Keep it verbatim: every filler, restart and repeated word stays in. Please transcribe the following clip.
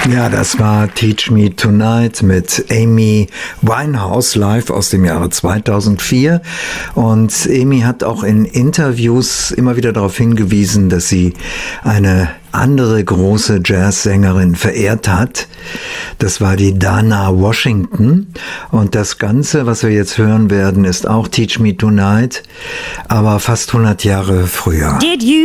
Ja, das war Teach Me Tonight mit Amy Winehouse live aus dem Jahre zweitausendvier. Und Amy hat auch in Interviews immer wieder darauf hingewiesen, dass sie eine andere große Jazzsängerin verehrt hat. Das war die Dinah Washington. Und das Ganze, was wir jetzt hören werden, ist auch Teach Me Tonight, aber fast hundert Jahre früher. Did you